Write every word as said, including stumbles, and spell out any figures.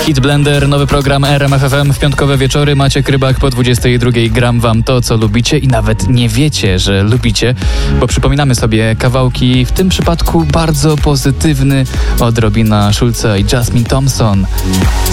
Hit Blender, nowy program R M F F M w piątkowe wieczory. Maciek Rybak po dwudziestej drugiej. Gram wam to, co lubicie i nawet nie wiecie, że lubicie, bo przypominamy sobie kawałki, w tym przypadku bardzo pozytywny, odrobina Schulza i Jasmine Thompson.